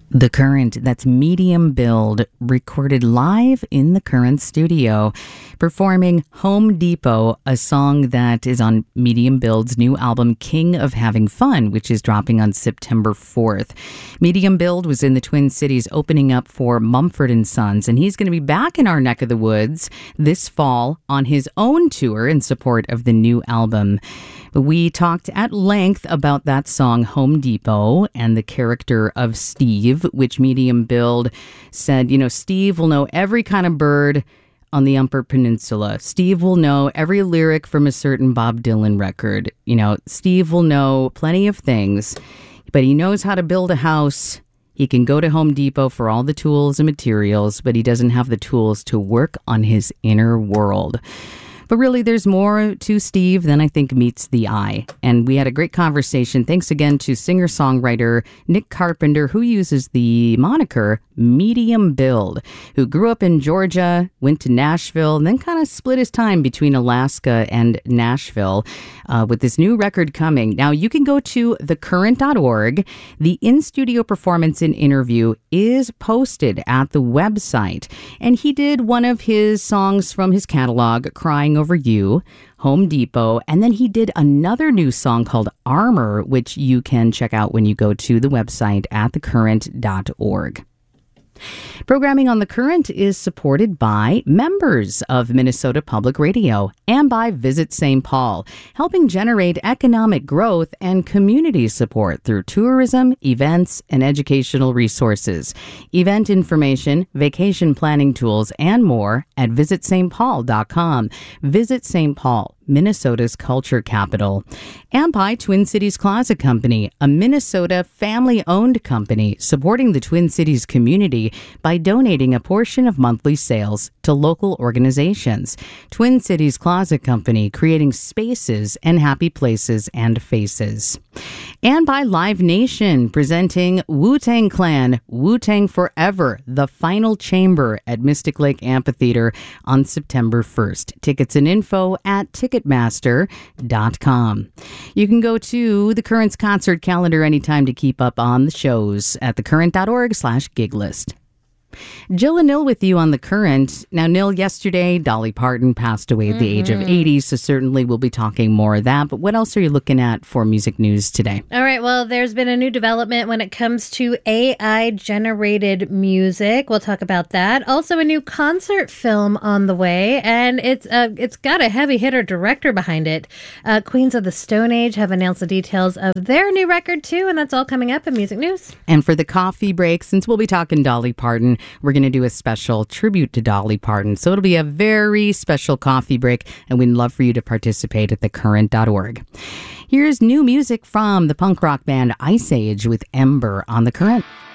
The Current, that's Medium Build, recorded live in the Current studio, performing Home Depot, a song that is on Medium Build's new album, King of Having Fun, which is dropping on September 4th. Medium Build was in the Twin Cities opening up for Mumford & Sons, and he's going to be back in our neck of the woods this fall on his own tour in support of the new album. We talked at length about that song, Home Depot, and the character of Steve, which Medium Build said, Steve will know every kind of bird on the Upper Peninsula. Steve will know every lyric from a certain Bob Dylan record. Steve will know plenty of things, but he knows how to build a house. He can go to Home Depot for all the tools and materials, but he doesn't have the tools to work on his inner world. But really, there's more to Steve than I think meets the eye. And we had a great conversation. Thanks again to singer-songwriter Nick Carpenter, who uses the moniker Medium Build, who grew up in Georgia, went to Nashville, and then kind of split his time between Alaska and Nashville with this new record coming. Now, you can go to thecurrent.org. The in-studio performance and interview is posted at the website. And he did one of his songs from his catalog, Crying Over You, Home Depot, and then he did another new song called Armor, which you can check out when you go to the website at thecurrent.org. Programming on The Current is supported by members of Minnesota Public Radio and by Visit St. Paul, helping generate economic growth and community support through tourism, events, and educational resources. Event information, vacation planning tools, and more at visitstpaul.com. Visit St. Paul, Minnesota's culture capital. And by Twin Cities Closet Company, a Minnesota family-owned company supporting the Twin Cities community by donating a portion of monthly sales to local organizations. Twin Cities Closet Company, creating spaces and happy places and faces. And by Live Nation, presenting Wu-Tang Clan, Wu-Tang Forever, the final chamber at Mystic Lake Amphitheater on September 1st. Tickets and info at Ticketmaster.com. You can go to The Current's concert calendar anytime to keep up on the shows at thecurrent.org/gig list. Jill and Nil with you on The Current. Now, Nil, yesterday, Dolly Parton passed away at the age of 80, so certainly we'll be talking more of that. But what else are you looking at for music news today? All right, well, there's been a new development when it comes to AI-generated music. We'll talk about that. Also, a new concert film on the way, and it's got a heavy-hitter director behind it. Queens of the Stone Age have announced the details of their new record, too, and that's all coming up in music news. And for the coffee break, since we'll be talking Dolly Parton, we're going to do a special tribute to Dolly Parton. So it'll be a very special coffee break, and we'd love for you to participate at thecurrent.org. Here's new music from the punk rock band Ice Age with Ember on The Current.